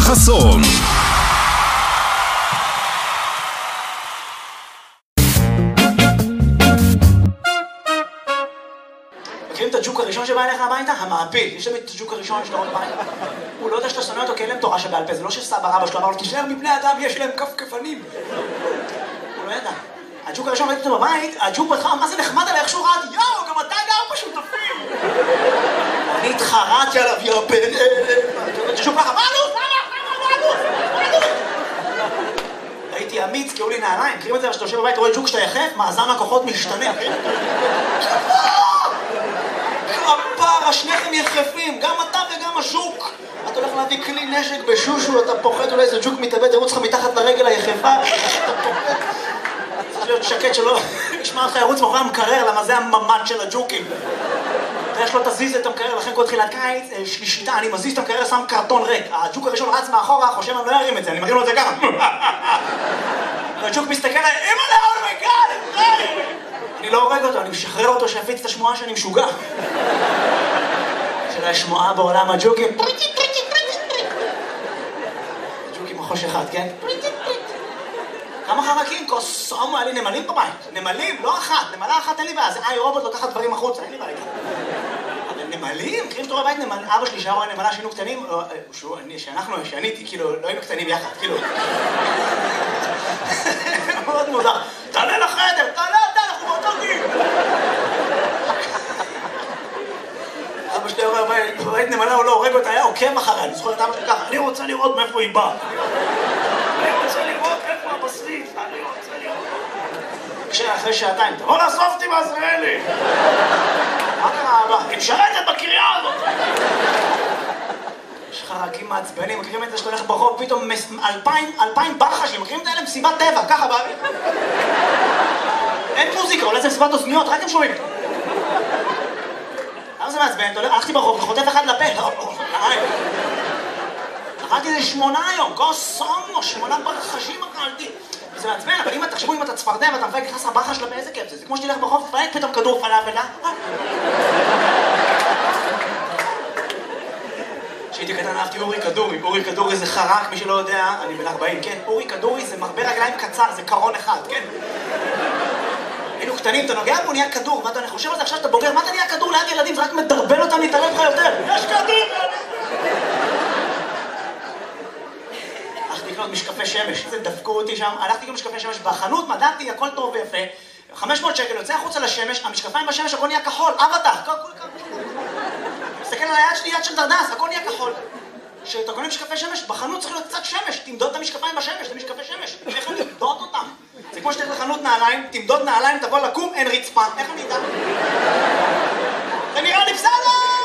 חסון. מכירים את הג'וק הראשון שבא אליך הביתה? המעפיל. יש להם את הג'וק הראשון שאתה רואה בבית. הוא לא יודע שאתה שונא אותו כי אין להם תורה שבעל פה. זה לא שסבא רבא שלו אמר לו, תישאר מבני אדם, יש להם כפכפנים. הוא לא ידע. הג'וק הראשון ראיתי אותו בבית, הג'וק בהתחלה, מה זה נחמד עליי, איך שהוא רעד, יאו, גם אתה גר בשותפים. אני התחרעתי עליו, יא בן... הג'וק ככה, מה אלוף? הייתי אמיץ, כי היו לי נעליים. מכירים את זה, כשאתה יושב בבית, רואה ג'וק שאתה יחף, מאזן הכוחות משתנה. כפרה, שניכם יחפים, גם אתה וגם הז'וק. אתה הולך להביא כלי נשק בשושו, אתה פוחד, אולי איזה ג'וק מתאבד, ירוץ לך מתחת לרגל היחפה. אתה פוחד. צריך להיות שקט שלא ישמע לך ירוץ מאחורי המקרר, למה זה הממד של הג'וקים. יש לו תזיז את המקרר, לכן כל תחילת קיץ, יש לי שיטה, אני מזיז את המקרר, שם קרטון ריק. הג'וק הראשון רץ מאחורה, חושב אני לא ירים את זה, אני מרים לו את זה ככה. והג'וק מסתכל עליי, אמא לאו, מגל! אני לא הורג אותו, אני משחרר אותו שיפיץ את השמועה שאני משוגע. של השמועה בעולם הג'וקים. ג'וקים מחוש אחד, כן? כמה חרקים? קוסומו, היה לי נמלים בבית. נמלים, לא אחת. נמלה אחת אין לי בעיה. זה רובוט לוקחת דברים החוצה, אין לי בעיה. אבל נמלים? מכירים שאתה רואה בית נמל... אבא שלי שהיה רואה נמלה שהיינו קטנים, שאני כאילו, לא היינו קטנים יחד, כאילו. מאוד מוזר. תעלה לחדר, תעלה אתה, אנחנו באותו גיל. אבא שלי רואה בבית נמלה, הוא לא הורג אותה, היה עוקב אחריה. אני זוכר את אבא שלי ככה, אני רוצה לראות מאיפה היא באה. אני רוצה לראות איפה הבשריף, אני רוצה לראות. כשאחרי שעתיים, תבוא לאסוף אותי בעזריאלי. מה קרה אבא? היא משרתת בקריה הזאת. יש חרקים מעצבנים, מכירים את זה שאתה הולך ברחוב, פתאום 2,000 ברחשים, מכירים את האלה מסיבת טבע, ככה באוויר. אין מוזיקה, אולי זה מסיבת אוזניות, רק הם שומעים. למה זה מעצבן? הלכתי ברחוב וחוטף אחד לפה. אכלתי איזה 8 היום, קוסומו, 8 ברחשים אכלתי. וזה מעצבן, אבל אם תחשבו אם אתה צפרדע ואתה מפייק נכנס הברחה שלה באיזה כיף זה. זה כמו שתלך ברחוב, תפייק פתאום כדור פלאפל. כשהייתי קטן אהבתי אורי כדורי. אורי כדורי זה חרק, מי שלא יודע, אני בן 40, כן? אורי כדורי זה מרבה רגליים קצר, זה קרון אחד, כן? היינו קטנים, אתה נוגע בו, נהיה כדור, ואתה חושב על זה עכשיו שאתה בוגר, מה אתה נהיה כדור ליד ילדים? זה רק מדרבן אותם להתערב לך יותר. יש כדור! הלכתי לקנות משקפי שמש, זה דפקו אותי שם, הלכתי לקנות משקפי שמש בחנות, מדעתי, הכל טוב ויפה, 500 שקל, יוצא החוצה לשמש, המשקפיים בשמש, הכל נהיה כחול, אבטח, מסתכל על היד שלי, יד של דרדס, הכל נהיה כחול. כשאתה קונה משקפי שמש, בחנות צריך להיות קצת שמש, תמדוד את המשקפיים בשמש, זה משקפי שמש, איך אני תמדוד אותם? זה כמו שתלך לחנות נעליים, תמדוד נעליים, תבוא לקום, אין רצפה, איך אני אדע? זה נראה לי בסדר!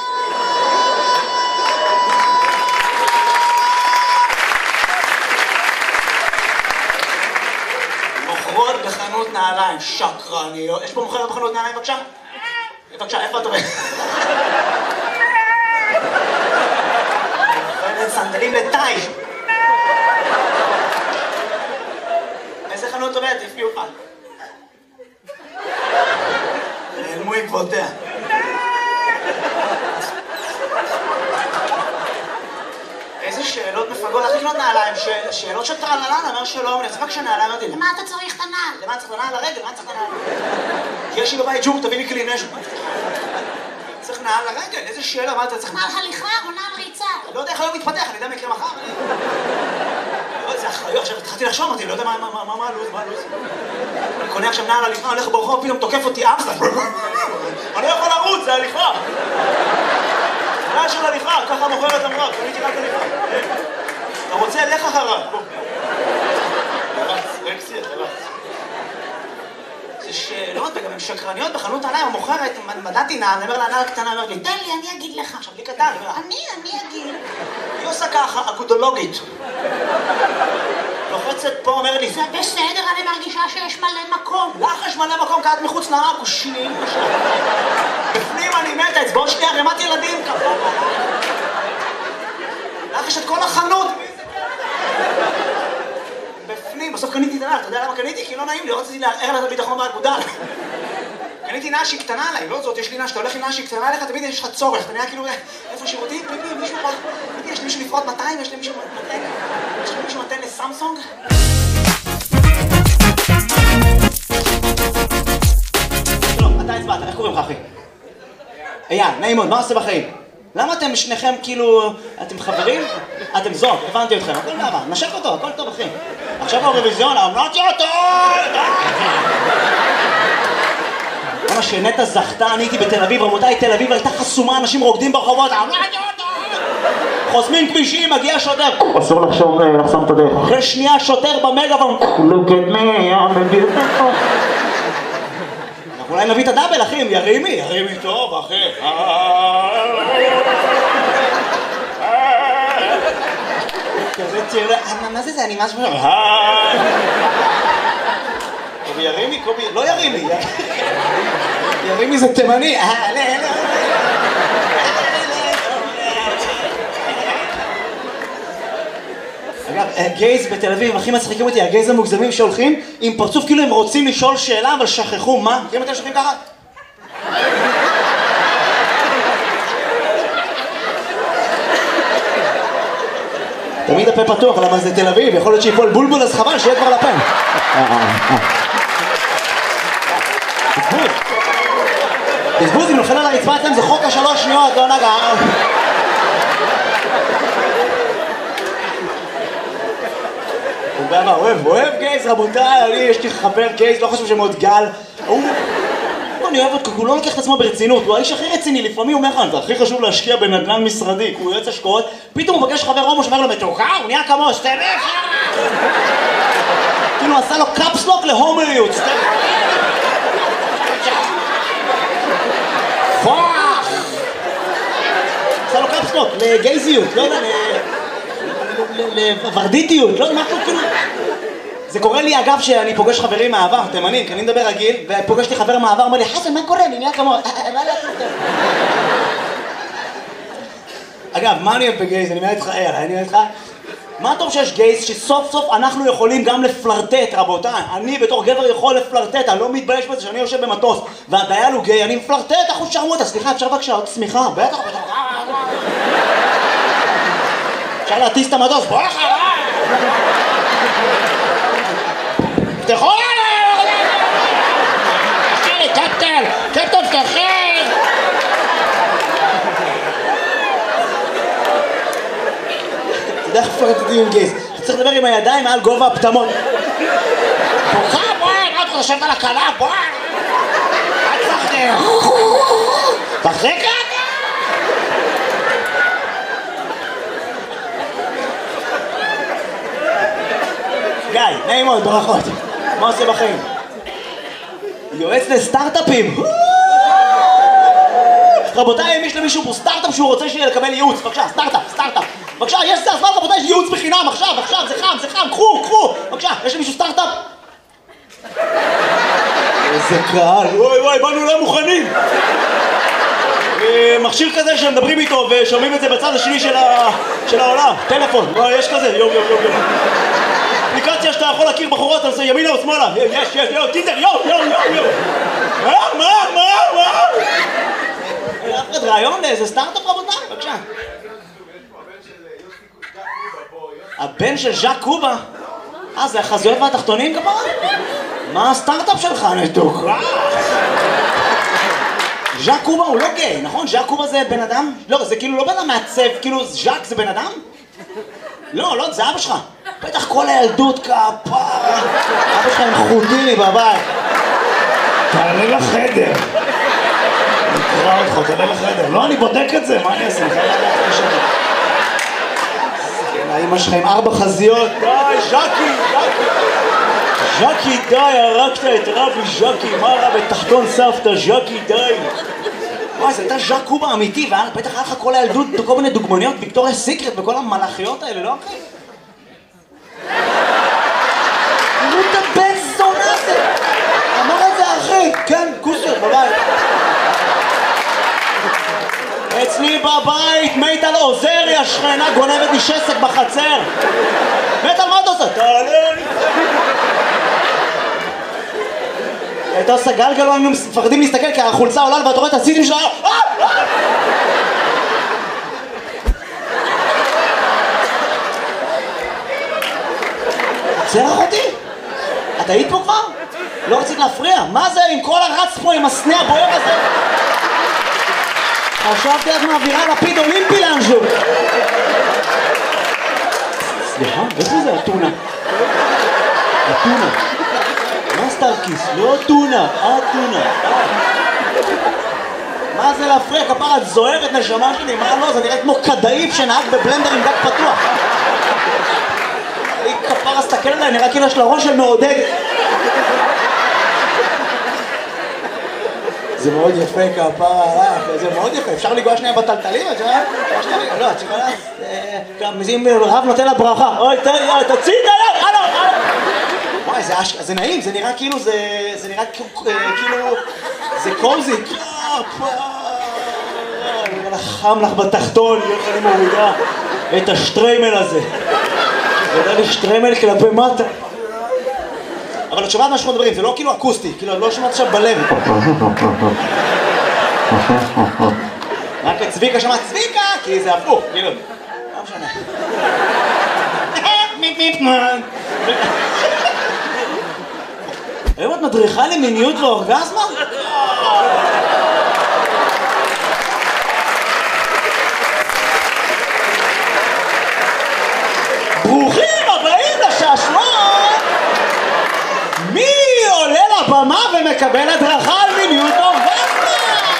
מוכרות בחנות נעליים, שקרניות. יש פה מוכרת בחנות נעליים, בבקשה? בבקשה, איפה את עובדת? מוכרת סנדלים לטאי. איזה חנות עובדת? תפגיעו לך. נעלמו עקבותיה. איזה שאלות מפגות, איך לקנות נעליים? שאלות של טרללה, אני אומר שלום, אני אצבק שנעליים, אמרתי, למה אתה צריך את הנעל? למה צריך את הנעל לרגל? למה צריך את הנעל? יש לי בבית ג'וק, תביא לי כלי נשק. צריך נעל לרגל, איזה שאלה, מה אתה צריך? נעל הליכה או נעל ריצה? לא יודע איך היום מתפתח, אני יודע מה יקרה מחר. זה אחריות, עכשיו התחלתי לחשוב, אמרתי, לא יודע מה הלו"ז, אני קונה עכשיו נעל הליכה, הולך ברחוב, פתאום תוקף אותי אמסטר. אני לא יכול לרוץ, זה הליכה. נעל של הליכה, ככה מוכרת אמרה, קניתי רק הליכה. אתה רוצה, לך אחריו. רקסי, אתה רץ. זה שאלות, וגם הן שקרניות בחנות נעליים, המוכרת, מדעתי נעל, אני אומר לה, נעל קטנה, אומר לי, תן לי, אני אגיד לך. עכשיו, בלי קטן, אני אגיד. היא עושה ככה, אגודולוגית. לוחצת פה, אומר לי, זה בסדר, אני מרגישה שיש מלא מקום. לך יש מלא מקום, קעת מחוץ לעכושים. בפנים אני מתה, אצבעות שלי ערימת ילדים. לך יש את כל החנות. בפנים, בסוף קניתי את הנעל, אתה יודע למה קניתי? כי לא נעים לי, לא רציתי לערער לה את הביטחון באגודה. קניתי נעל שהיא קטנה עליי, לא זאת, יש לי נעל, שאתה הולך עם נעל שהיא קטנה עליך, תמיד יש לך צורך, אתה נהיה כאילו, איפה שירותים, פיפי, מישהו פה, יש לי מישהו לפרוט 200, יש לי מישהו 200. סמסונג? שלום, אתה הצבעת, איך קוראים לך אחי? אייל, נעים מאוד, מה עושה בחיים? למה אתם שניכם כאילו... אתם חברים? אתם זוג, הבנתי אתכם, הכל נעבר, נשק אותו, הכל טוב אחי. עכשיו האירוויזיון, אמרתי אותו! למה שנטע זכתה, אני הייתי בתל אביב, רבותיי, תל אביב הייתה חסומה, אנשים רוקדים ברחובות, אמרתי אותו! חוסמים כבישים, מגיע שוטר. אסור לחסום את הדרך. אחרי שנייה שוטר במגאפון. Look at me, I'm a beautiful. אנחנו אולי נביא את הדאבל, אחי, ירימי טוב, אחי. כזה תראה, מה זה, אני משהו... קובי ירימי, לא ירימי. ירימי זה תימני. אגב, גייז בתל אביב, הכי מצחיקים אותי, הגייז המוגזמים שהולכים עם פרצוף כאילו הם רוצים לשאול שאלה, אבל שכחו מה? מכירים אתם שוכבים ככה? תמיד הפה פתוח, למה זה תל אביב, יכול להיות שיפול בולבול אז חבל, שיהיה כבר לפה. בזבוז, אם נופל על הרצפה אצלם זה חוק ה3 שניות, לא נגע. הוא בא אוהב גייז, רבותיי, יש לי חבר גייז, לא חושב שמאוד גל. אני אוהב אותו, הוא לא לוקח את עצמו ברצינות, הוא האיש הכי רציני, לפעמים הוא אומר לך, זה הכי חשוב להשקיע בנדל"ן משרדי, הוא יועץ השקעות, פתאום הוא פגש חבר הומו שאומר לו מתוקה, הוא נהיה כמו סטלף. כאילו עשה לו קאפסלוק להומריות, סטלף. פוח! עשה לו קאפסלוק לגייזיות, לא יודע, לוורדיטיות, לא יודע, משהו כאילו... זה קורה לי אגב שאני פוגש חברים מהעבר, תימנים, כי אני מדבר רגיל, ופוגש לי חבר מהעבר, אומר לי, חסן, מה קורה? אני נהיה כמו... מה לעשות? אגב, מה אני אוהב בגייז? אני אומר איתך, אני אומר איתך, מה טוב שיש גייז שסוף סוף אנחנו יכולים גם לפלרטט, רבותיי. אני בתור גבר יכול לפלרטט, אני לא מתבייש בזה שאני יושב במטוס, והדייל הוא גיי, אני מפלרטט, אחוז שרמוטה, סליחה, אפשר בבקשה עוד צמיחה? בטח. אפשר להטיס את המטוס, בוא אחריי! תפתחו עליי! קפטן, תפתחי! אתה יודע איך פלרטטים עם גייז? אתה צריך לדבר עם הידיים מעל גובה הפטמות. בואי, מה אתה חושבת על הקלה? בואי! אל תחזיק את! גיא, נעים מאוד, ברכות. מה עושה בחיים? יועץ לסטארט-אפים. רבותיי, אם יש למישהו פה סטארט-אפ שהוא רוצה לקבל ייעוץ, בבקשה, סטארט-אפ. בבקשה, יש זה הזמן, רבותיי, יש ייעוץ בחינם, עכשיו, זה חם, קחו. בבקשה, יש למישהו סטארט-אפ? איזה קהל, וואי, באנו לא מוכנים. מכשיר כזה שמדברים איתו ושומעים את זה בצד השני של העולם, טלפון, יש כזה, יום. אפליקציה שאתה יכול להכיר בחורות, אתה עושה ימינה או שמאלה, יש, טינדר, יום. מה? אף אחד רעיון לאיזה סטארט-אפ רבותיי? בבקשה. הבן של ז'אק קובה? זה החזויות והתחתונים כפרה? מה הסטארט-אפ שלך נתוק? ז'אק קובה הוא לא גיי, נכון? ז'אק קובה זה בן אדם? לא, זה כאילו לא בן אדם מעצב, כאילו ז'אק זה בן אדם? לא, זה אבא שלך. בטח כל הילדות כפרה. אבא שלך עם חוטיני בבית. תעלה לחדר. נקרא אותך, תעלה לחדר. לא, אני בודק את זה, מה אני אעשה? האמא שלך עם 4 חזיות. די, ז'קי, די, הרגת את רבי ז'קי. מה רע בתחתון סבתא, ז'קי, די. וואי, זה הייתה ז'אק קובה אמיתי, ובטח היה לך כל הילדות, כל מיני דוגמניות, ויקטוריה סיקרט וכל המלאכיות האלה, לא אחי? תראו את הבן זונה הזה! אמר את זה אחי! כן, כוסר, בבית. אצלי בבית, מיטל עוזר, השכנה גונבת לי שסק בחצר. מיטל, מה אתה עושה? תעלה לי! הייתה עושה גלגל, לא היינו מפחדים להסתכל כי החולצה עולה ואתה רואה את הסיטים שלה. עוצר אחותי? את היית פה כבר? לא רצית להפריע? מה זה עם כל הרץ פה עם הסנה הבוער הזה? חשבתי את מעבירה לפיד אולימפי לאנשהו. סליחה, איפה זה הטונה? הטונה. מה סטארקיס? לא טונה, הטונה. מה זה להפריע? כפרה, את זוהרת נשמה שלי, מה לא? זה נראה כמו כדאיף שנהג בבלנדר עם דק פתוח. היא כפרה, סתכל עליי, נראה כאילו יש לה ראש של מעודדת. זה מאוד יפה כפרה עליך, זה מאוד יפה, אפשר לגוע שנייה בטלטלים, את יודעת? לא, את יכולה... אם רב נותן לה ברכה, אוי, תוציא את היד, הלו! וואי, זה נעים, זה נראה כאילו, זה נראה כאילו... זה קוזי, חם לך בתחתון, אני מורידה את השטריימל הזה. זה לי שטריימל כלפי מטה. אבל את שומעת מה שאנחנו מדברים, זה לא כאילו אקוסטי, כאילו לא שומעת עכשיו בלב. רק את צביקה שמעת צביקה, כי זה הפוך, כאילו. לא משנה. היום את מדריכה למיניות ואורגזמה? ברוכים הבאים לשעשוע! מי עולה לבמה ומקבל הדרכה על מיניות אורגזמה?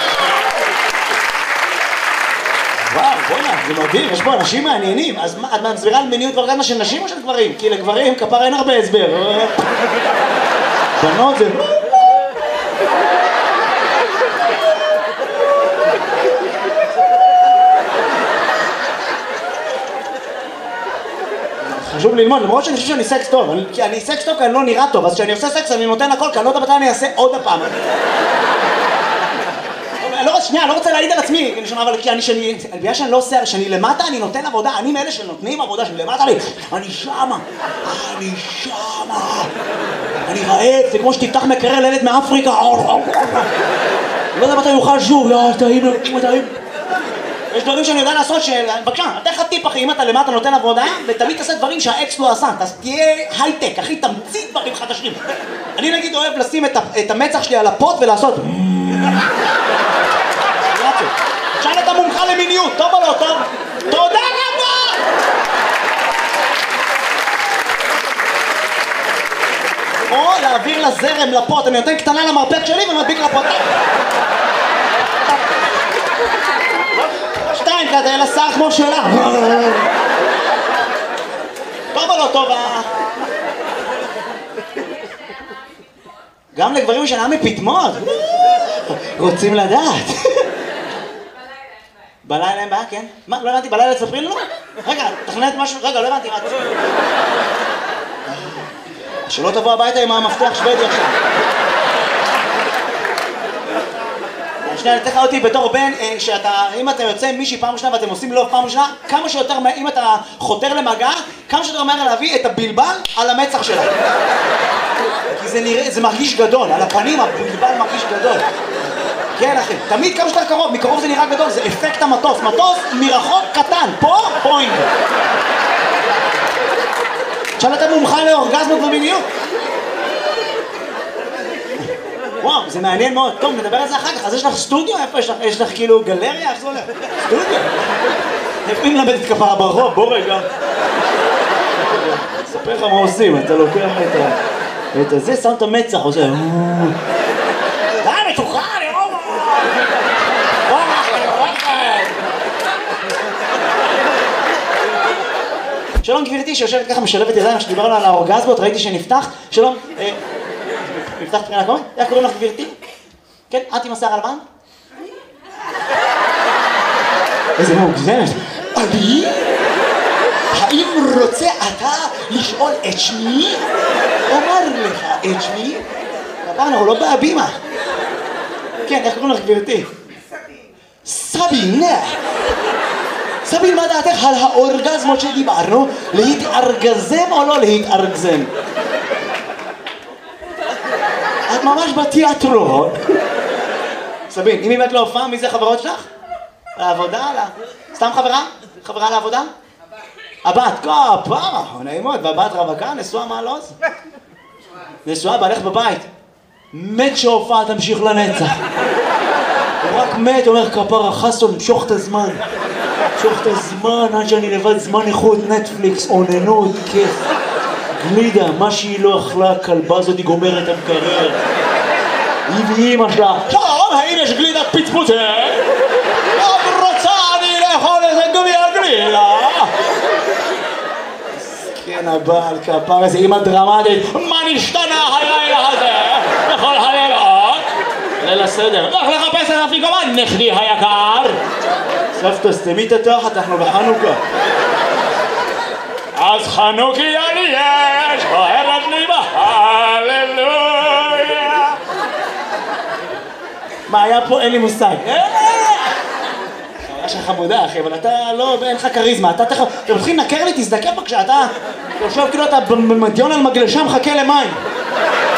וואו, בוא'נה, זה מדהים, יש פה אנשים מעניינים. אז את מסבירה על מיניות ואורגזמה של נשים או של גברים? כי לגברים כפרה אין הרבה הסבר. בנות זה... חשוב ללמוד, למרות שאני חושב שאני סקס טוב. אני סקס טוב כי אני לא נראה טוב, אז כשאני עושה סקס אני נותן הכל, כי אני לא יודע מתי אני אעשה עוד הפעם. שנייה, אני לא רוצה להעיד על עצמי, אבל בגלל שאני לא עושה, שאני למטה אני נותן עבודה, אני מאלה שנותנים עבודה, שאני למטה אני שמה, אני רעב, זה כמו שתפתח מקרר לילד מאפריקה, לא יודע מתי יוכל שוב, לא, טעים. יש דברים שאני יודע לעשות בבקשה, אתה איך הטיפ אחי, אם אתה למטה נותן עבודה, ותמיד תעשה דברים שהאקס לא עשה, אז תהיה הייטק, אחי, תמציא דברים חדשים. אני נגיד אוהב לשים את המצח שלי על הפוט ולעשות עכשיו אתה מומחה למיניות, טוב או לא טוב? תודה רבה! או להעביר לזרם לפוט, אני נותן קטנה למרפק שלי ומדביק לפוט. שתיים כזה, אלא שר כמו שלה. טוב או לא טוב? גם לגברים שנה מפתמות. רוצים לדעת. בלילה אין בעיה, כן? מה? לא הבנתי, בלילה תספרי לנו? רגע, תכננת משהו? רגע, לא הבנתי, מה? שלא תבוא הביתה עם המפתח שוודי עכשיו. שנייה, אני תכף אותי בתור בן, אם אתה יוצא עם מישהי פעם ראשונה ואתם עושים לוב פעם ראשונה, כמה שיותר, אם אתה חותר למגע, כמה שיותר מהר להביא את הבלבל על המצח שלה. כי זה מרגיש גדול, על הפנים הבלבל מרגיש גדול. כן אחי, תמיד כמה שיותר קרוב, מקרוב זה נראה גדול, זה אפקט המטוס, מטוס מרחוק קטן, פה פוינט. עכשיו אתה מומחה לאורגזמות ומיניות. וואו, זה מעניין מאוד. טוב, נדבר על זה אחר כך. אז יש לך סטודיו? איפה יש לך? יש לך כאילו גלריה? איך זה הולך? סטודיו? איפה אם למדת כפרה ברחוב? בוא רגע. אספר לך מה עושים, אתה לוקח את הזה, שם את המצח, עושה... די, מתוחה, אני רואה! שלום גבירתי שיושבת ככה משלבת ידיים שדיברנו על האורגזמות, ראיתי שנפתח. שלום, נפתח מבחינה קומית? איך קוראים לך גבירתי? כן, את עם השיער הלבן? איזה מוגזמת. אני? האם רוצה אתה לשאול את שמי? אומר לך את שמי? הפעם אנחנו לא בהבימה. כן, איך קוראים לך גבירתי? סבין. סבין, מה דעתך על האורגזמות שדיברנו? להתארגזם או לא להתארגזם? את ממש בתיאטרון. סבין, אם באמת לא הופעה, מי זה חברות שלך? לעבודה? סתם חברה? חברה לעבודה? הבת, כפרה, נעימות, והבת רווקה, נשואה מעלוז? נשואה, בעלך בבית. מת שההופעה תמשיך לנצח. הוא רק מת, אומר כפרה, חסון, משוך את הזמן. משוך את הזמן, עד שאני לבד זמן איכות, נטפליקס, אוננות, כיף. גלידה, מה שהיא לא אכלה, הכלבה הזאת היא גומרת את המקרר. היא ואימא שלה, שלום, האם יש גלידת פצפוצים? לא רוצה אני לאכול איזה גביע גלידה. כן, הבעל כפר, איזה אימא דרמטית. מה נשתנה הלילה הזה? בכל הלילות? ליל הסדר. לך לחפש את אפיקומן, נכדי היקר. סבתא, סתמי את התחת, אנחנו בחנוכה. אז חנוכיה לי יש, אוהבת לי בהללויה. מה היה פה? אין לי מושג. יש לך חמודה אחי, אבל אתה לא, אין לך כריזמה, אתה מתחיל לנקר לי, תזדקר בבקשה, אתה יושב כאילו אתה במדיון על מגלשה מחכה למים.